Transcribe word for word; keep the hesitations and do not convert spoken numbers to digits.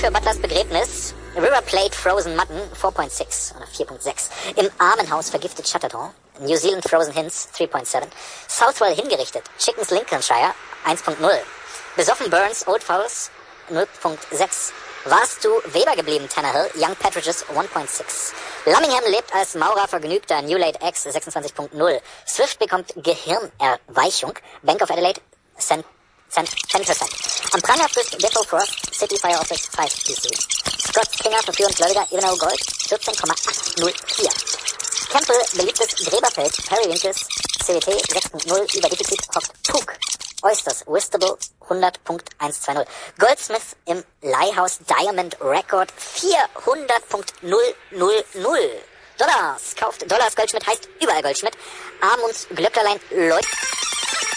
für Butlers Begräbnis. River Plate Frozen Mutton vier Komma sechs oder vier Komma sechs. Im Armenhaus vergiftet Chatterton. New Zealand Frozen Hints drei Komma sieben. Southwell hingerichtet. Chickens Lincolnshire eins Komma null. Besoffen Burns Old Fowls null Komma sechs. Warst du Weber geblieben, Tannehill? Young Partridges eins Komma sechs. Lummingham lebt als Maurer vergnügter New Late X sechsundzwanzig Komma null. Swift bekommt Gehirnerweichung. Bank of Adelaide Cent zehn Prozent. Am Pranger frisst Defoe Frost, City Fire Office fünf P C. Scott Klinger verführen Gläubiger Ebenau Gold vierzehn Komma achthundertvier. Campbell beliebtes Gräberfeld, Periwinkles, C W T sechs Komma null, Überdefizit hockt Pug. Oysters, Wistable hundert Komma hundertzweißig. Goldsmith im Leihhaus Diamond Record vierhundert Komma null null null. Dollars, kauft Dollars Goldschmidt heißt überall Goldschmidt. Amunds Glöcklerlein läuft.